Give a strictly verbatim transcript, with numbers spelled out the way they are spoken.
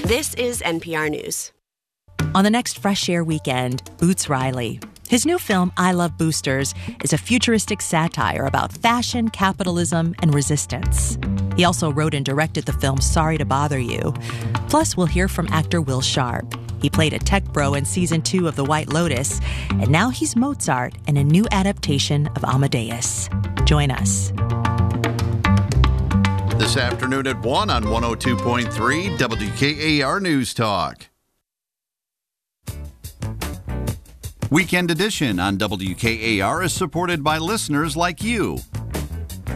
This is N P R News. On the next Fresh Air weekend, Boots Riley. His new film, I Love Boosters, is a futuristic satire about fashion, capitalism, and resistance. He also wrote and directed the film Sorry to Bother You. Plus, we'll hear from actor Will Sharp. He played a tech bro in season two of The White Lotus, and now he's Mozart in a new adaptation of Amadeus. Join us. This afternoon at one on one oh two point three W K A R News Talk. Weekend Edition on W K A R is supported by listeners like you.